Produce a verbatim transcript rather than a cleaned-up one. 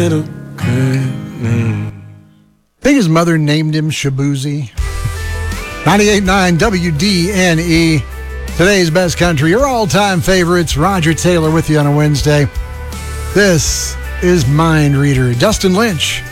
Little good name. I think his mother named him Shabuzi. ninety-eight point nine W D N E. Today's best country, your all-time favorites. Roger Taylor with you on a Wednesday. This is Mind Reader. Dustin Lynch